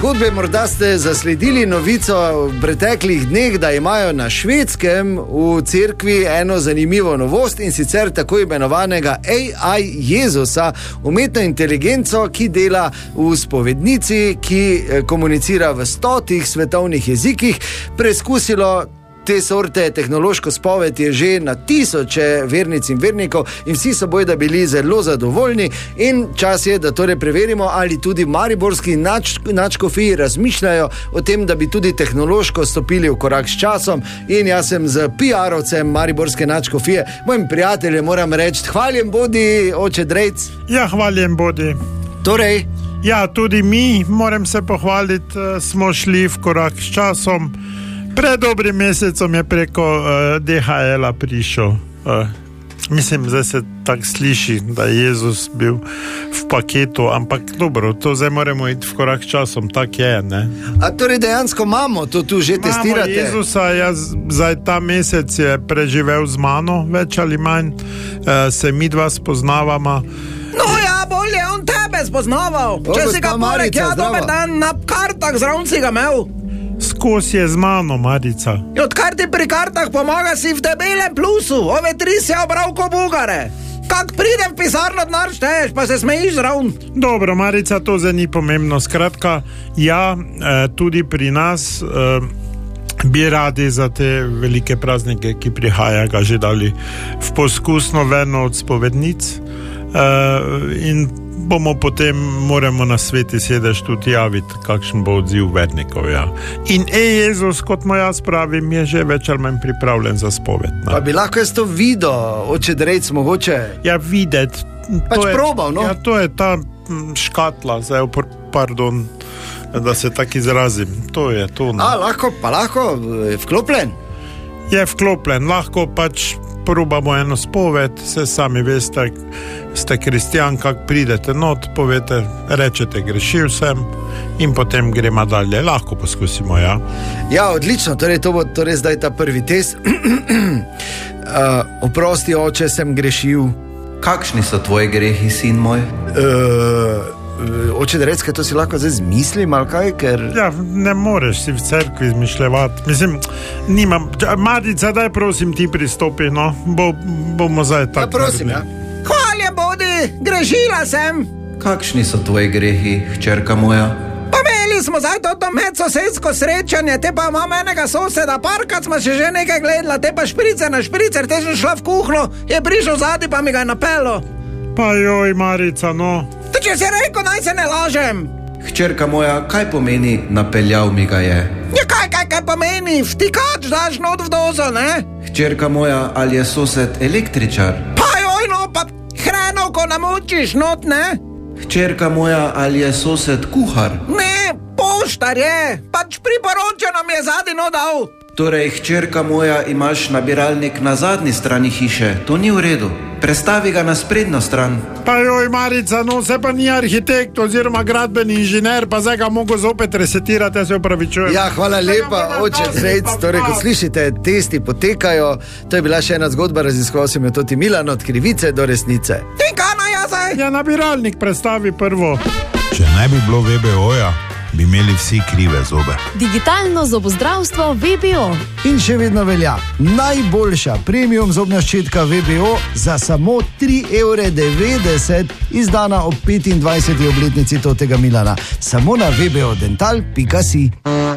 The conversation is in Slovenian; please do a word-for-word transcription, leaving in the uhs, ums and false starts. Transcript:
Poškodbe, morda ste zasledili novico v preteklih dneh, da imajo na Švedskem v cerkvi eno zanimivo novost in sicer tako imenovanega A I Jezusa, umetno inteligenco, ki dela v spovednici, ki komunicira v stotih svetovnih jezikih. Preizkusilo te sorte tehnološko spoved je že na tisoče vernic in vernikov in vsi so bojda bili zelo zadovoljni in čas je, da torej preverimo, ali tudi mariborski nač, načkofiji razmišljajo o tem, da bi tudi tehnološko stopili v korak s časom. In jaz sem z P R-ovcem mariborske načkofije, mojim prijateljem moram reči, hvaljen bodi, oče Drejc. Ja, hvaljen bodi. Torej? Ja, tudi mi, moram se pohvaliti, smo šli v korak s časom. Pred dobrim mesecom je preko uh, D H L-a prišel. Uh, mislim, zdaj se tako sliši, da je Jezus bil v paketu, ampak dobro, to zdaj moramo iti v korak s časom, tak je, ne? A torej dejansko imamo, to tu že imamo testirate? Imamo Jezusa, jaz zdaj ta mesec je preživel z mano, več ali manj, uh, se mi dva spoznavama. No ja, bolje on tebe spoznaval. O, Če si ga porek, ja, dober dan, na kartah zraven si ga imel. Skos je z mano, Marica. Odkar ti pri kartah pomaga, si v debelem plusu. Ove tri si obral ko bugare. Kak pridem v pisarno, denar šteješ, pa se smejiš zraven. Dobro, Marica, to zdaj ni pomembno. Skratka, ja, tudi pri nas bi radi za te velike praznike, ki prihaja, ga že dali v poskusno verno od spovednic in bomo potem, moramo na Sveti sedež tudi javiti, kakšen bo odziv vernikov, ja. In E-Jezus, kot mu jaz pravim, je že več ali manj pripravljen za spoved. No. Pa bi lahko jaz to videl, oče Drejc, mogoče? Ja, videti. Pač probal, no? Ja, to je ta škatla, zdaj, pardon, da se tak izrazim. To je to, no. A, lahko, pa lahko, vklopljen? Je vklopljen, lahko pač probamo eno spoved, se sami veste, ste kristjan, kak pridete not, povete, rečete, grešil sem in potem gremo dalje. Lahko poskusimo, ja. Ja, odlično, torej to bo torej zdaj ta prvi test. uh, oprosti, oče, sem grešil. Kakšni so tvoji grehi, sin moj? Uh, Oče Drejc, kaj to si lahko zdaj zmislim, ali kaj, ker... Ja, ne moreš si v cerkvi izmišljevati. Mislim, nimam... Marica, daj prosim ti pristopi, no. Bo, bomo zdaj tako... Ja, prosim, ja. Hvaljen bodi, grešila sem. Kakšni so tvoji grehi, hčerka moja? Pa imeli smo zdaj toto medsosedsko srečanje, te pa imam enega soseda, parkrat smo še že nekaj gledala, te pa špricer na špricer, te sem šla v kuhno, je prišel zadnji, pa mi ga je napelo. Pa joj, Marica, no... To če si rekel, naj se ne lažem. Hčerka moja, kaj pomeni napeljal mi ga je? Ja, kaj, kaj, kaj pomeni? Vtikač daš not v dozo, ne? Hčerka moja, ali je sosed električar? Pa joj, no, pa hrenovko namočiš not, ne? Hčerka moja, ali je sosed kuhar? Ne, poštar je, pač priporočeno mi je zadnji not dal. Torej, hčerka moja, imaš nabiralnik na zadnji strani hiše, to ni v redu. Prestavi ga na sprednjo stran. Pa joj, Marica, no, se pa ni arhitekt oziroma gradbeni inžener, pa zdaj ga mogo zopet resetirati, ja se upravičujem. Ja, hvala lepa, oče Drejc. Torej, kot slišite, testi potekajo. To je bila še ena zgodba, raziskoval sem jo tudi Milan, od krivice do resnice. In kaj naj jaz zdaj? Ja, nabiralnik prestavi prvo. Če ne bi bilo V B O-ja, bi imeli vsi krive zobe. Digitalno zobozdravstvo V B O. In še vedno velja najboljša premium zobna ščetka V B O za samo tri evre devetdeset, izdana ob petindvajseti obletnici totega Milana. Samo na v b o dental pika si.